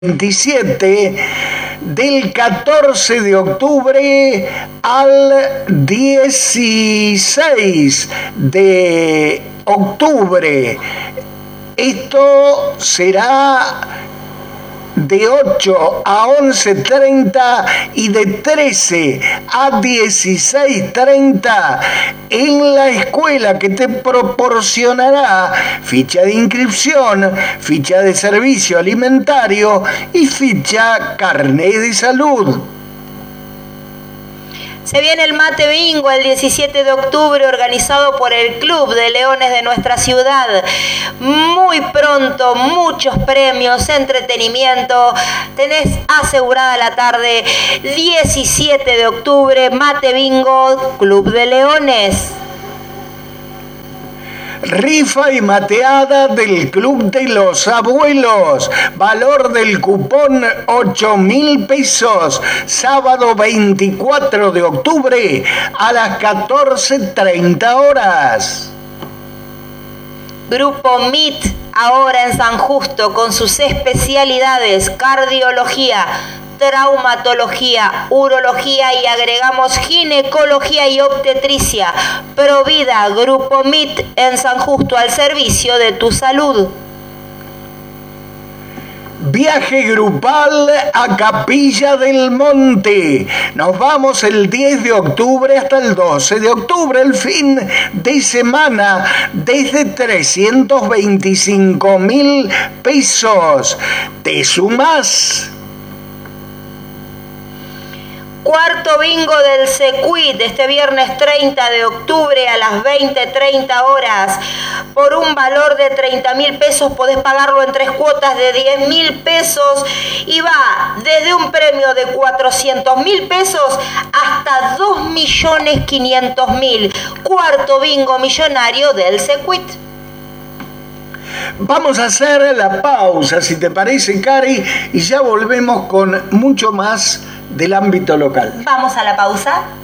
27 del 14 de octubre al 16 de octubre. Esto será de 8 a 11:30 y de 13 a 16:30 en la escuela, que te proporcionará ficha de inscripción, ficha de servicio alimentario y ficha carné de salud. Se viene el Mate Bingo el 17 de octubre, organizado por el Club de Leones de nuestra ciudad. Muy pronto, muchos premios, entretenimiento. Tenés asegurada la tarde, 17 de octubre, Mate Bingo, Club de Leones. Rifa y mateada del Club de los Abuelos. Valor del cupón 8.000 pesos. Sábado 24 de octubre a las 14:30 horas. Grupo MIT, ahora en San Justo, con sus especialidades: cardiología, traumatología, urología y agregamos ginecología y obstetricia. Provida, Grupo MIT en San Justo, al servicio de tu salud. Viaje grupal a Capilla del Monte. Nos vamos el 10 de octubre hasta el 12 de octubre, el fin de semana, desde 325.000 pesos. ¿Te sumás? Cuarto bingo del Secuit, este viernes 30 de octubre a las 20:30 horas. Por un valor de 30.000 pesos podés pagarlo en 3 cuotas de 10.000 pesos y va desde un premio de 400.000 pesos hasta 2.500.000. Cuarto bingo millonario del Secuit. Vamos a hacer la pausa, si te parece, Cari, y ya volvemos con mucho más del ámbito local. Vamos a la pausa.